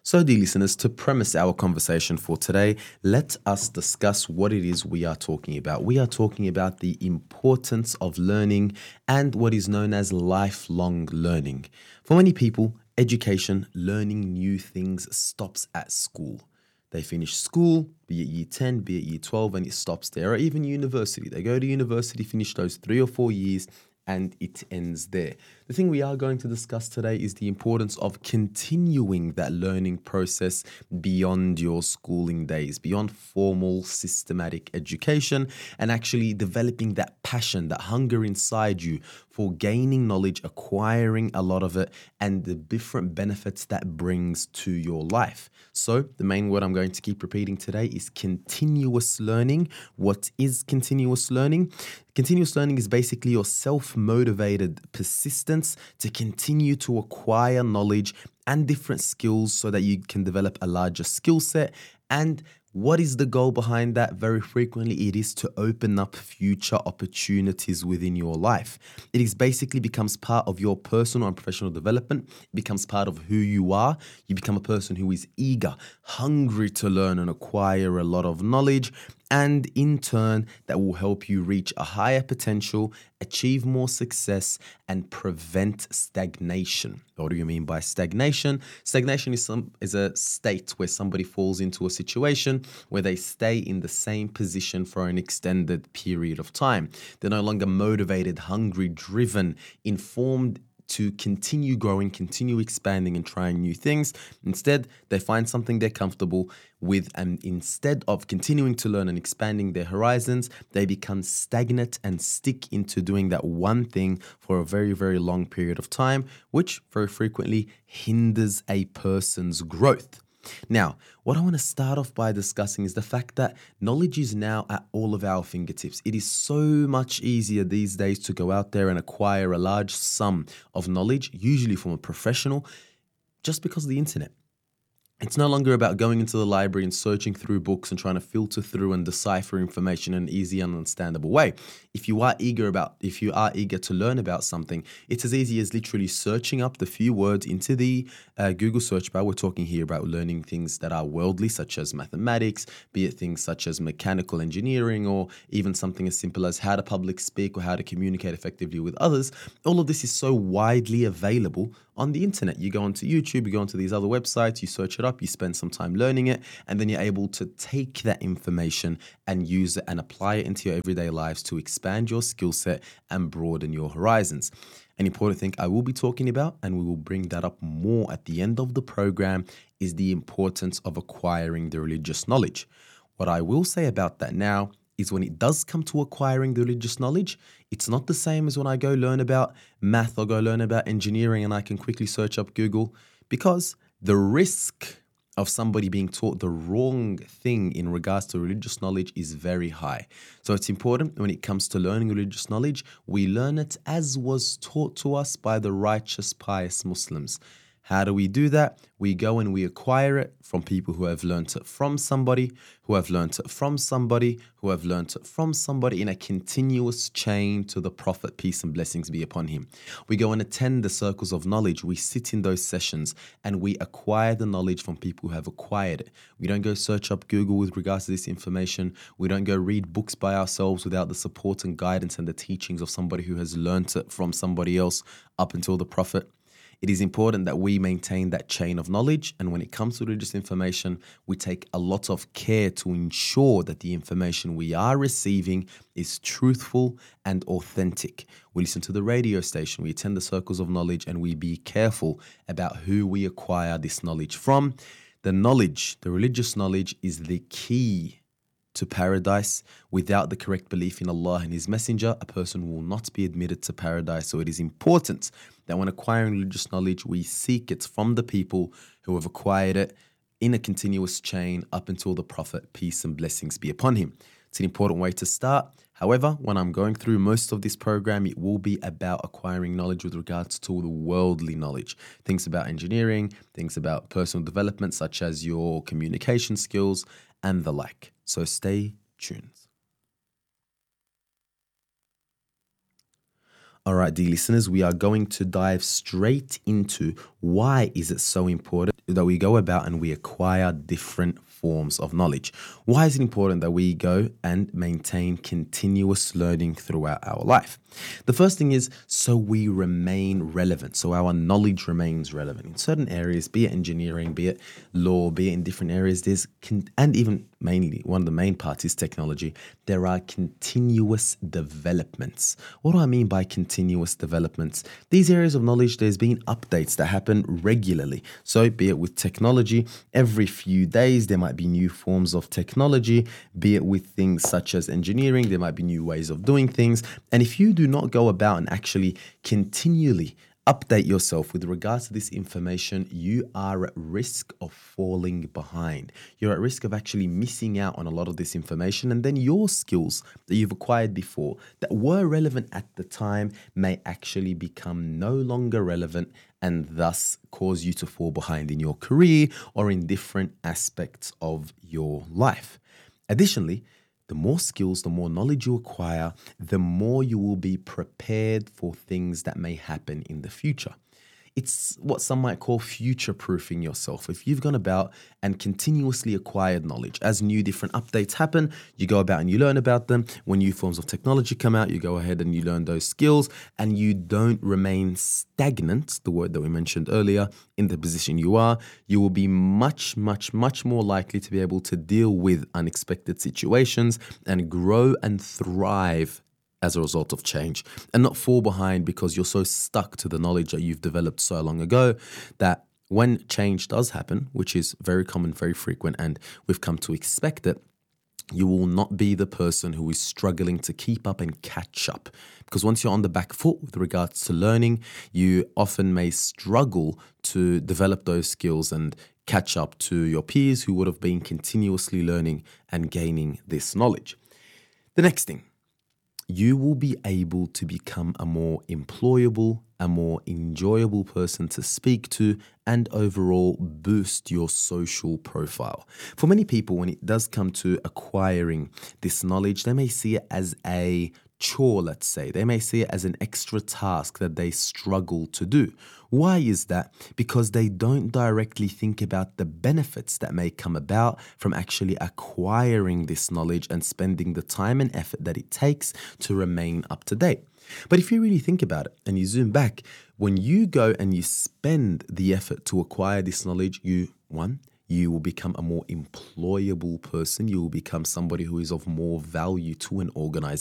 So, dear listeners, to premise our conversation for today, let us discuss what it is we are talking about. We are talking about the importance of learning and what is known as lifelong learning. For many people, education, learning new things stops at school. They finish school, be it year 10, be it year 12, and it stops there, or even university. They go to university, finish those 3 or 4 years, and it ends there. The thing we are going to discuss today is the importance of continuing that learning process beyond your schooling days, beyond formal systematic education, and actually developing that passion, that hunger inside you for gaining knowledge, acquiring a lot of it, and the different benefits that brings to your life. So the main word I'm going to keep repeating today is continuous learning. What is continuous learning? Continuous learning is basically your self-motivated persistence to continue to acquire knowledge and different skills so that you can develop a larger skill set. And what is the goal behind that? Very frequently, it is to open up future opportunities within your life. It is basically becomes part of your personal and professional development. It becomes part of who you are. You become a person who is eager, hungry to learn and acquire a lot of knowledge. And in turn, that will help you reach a higher potential, achieve more success, and prevent stagnation. What do you mean by stagnation? Stagnation is a state where somebody falls into a situation where they stay in the same position for an extended period of time. They're no longer motivated, hungry, driven, informed to continue growing, continue expanding and trying new things. Instead, they find something they're comfortable with, and instead of continuing to learn and expanding their horizons, they become stagnant and stick into doing that one thing for a very, very long period of time, which very frequently hinders a person's growth. Now, what I want to start off by discussing is the fact that knowledge is now at all of our fingertips. It is so much easier these days to go out there and acquire a large sum of knowledge, usually from a professional, just because of the internet. It's no longer about going into the library and searching through books and trying to filter through and decipher information in an easy and understandable way. If you are eager to learn about something, it's as easy as literally searching up the few words into the Google search bar. We're talking here about learning things that are worldly, such as mathematics, be it things such as mechanical engineering, or even something as simple as how to public speak or how to communicate effectively with others. All of this is so widely available on the internet. You go onto YouTube, you go onto these other websites, you search it up, you spend some time learning it, and then you're able to take that information and use it and apply it into your everyday lives to expand your skill set and broaden your horizons. An important thing I will be talking about, and we will bring that up more at the end of the program, is the importance of acquiring the religious knowledge. What I will say about that now is when it does come to acquiring the religious knowledge, it's not the same as when I go learn about math or go learn about engineering and I can quickly search up Google, because the risk of somebody being taught the wrong thing in regards to religious knowledge is very high. So it's important when it comes to learning religious knowledge, we learn it as was taught to us by the righteous, pious Muslims. How do we do that? We go and we acquire it from people who have learned it from somebody, who have learned it from somebody, who have learned it from somebody, in a continuous chain to the Prophet, peace and blessings be upon him. We go and attend the circles of knowledge. We sit in those sessions and we acquire the knowledge from people who have acquired it. We don't go search up Google with regards to this information. We don't go read books by ourselves without the support and guidance and the teachings of somebody who has learned it from somebody else up until the Prophet. It is important that we maintain that chain of knowledge, and when it comes to religious information, we take a lot of care to ensure that the information we are receiving is truthful and authentic. We listen to the radio station, we attend the circles of knowledge, and we be careful about who we acquire this knowledge from. The religious knowledge, is the key to paradise. Without the correct belief in Allah and His Messenger, a person will not be admitted to paradise. So it is important that when acquiring religious knowledge, we seek it from the people who have acquired it in a continuous chain up until the Prophet, peace and blessings be upon him. It's an important way to start. However, when I'm going through most of this program, it will be about acquiring knowledge with regards to the worldly knowledge. Things about engineering, things about personal development, such as your communication skills and the like. So stay tuned. All right, dear listeners, we are going to dive straight into why is it so important that we go about and we acquire different forms of knowledge. Why is it important that we go and maintain continuous learning throughout our life? The first thing is so we remain relevant, so our knowledge remains relevant in certain areas, be it engineering, be it law, be it in different areas. And even mainly one of the main parts is technology. There are continuous developments. What do I mean by continuous developments? These areas of knowledge, there's been updates that happen regularly. So be it with technology, every few days there might be new forms of technology, be it with things such as engineering, there might be new ways of doing things. And if you do not go about and actually continually update yourself with regards to this information, you are at risk of falling behind. You're at risk of actually missing out on a lot of this information, and then your skills that you've acquired before that were relevant at the time may actually become no longer relevant and thus cause you to fall behind in your career or in different aspects of your life. Additionally, the more skills, the more knowledge you acquire, the more you will be prepared for things that may happen in the future. It's what some might call future-proofing yourself. If you've gone about and continuously acquired knowledge, as new different updates happen, you go about and you learn about them. When new forms of technology come out, you go ahead and you learn those skills, and you don't remain stagnant, the word that we mentioned earlier, in the position you are. You will be much, much, much more likely to be able to deal with unexpected situations and grow and thrive as a result of change, and not fall behind because you're so stuck to the knowledge that you've developed so long ago that when change does happen, which is very common, very frequent, and we've come to expect it, you will not be the person who is struggling to keep up and catch up. Because once you're on the back foot with regards to learning, you often may struggle to develop those skills and catch up to your peers who would have been continuously learning and gaining this knowledge. The next thing, you will be able to become a more employable, a more enjoyable person to speak to, and overall boost your social profile. For many people, when it does come to acquiring this knowledge, they may see it as a chore, let's say. They may see it as an extra task that they struggle to do. Why is that? Because they don't directly think about the benefits that may come about from actually acquiring this knowledge and spending the time and effort that it takes to remain up to date. But if you really think about it and you zoom back, when you go and you spend the effort to acquire this knowledge, you will become a more employable person. You will become somebody who is of more value to an organization.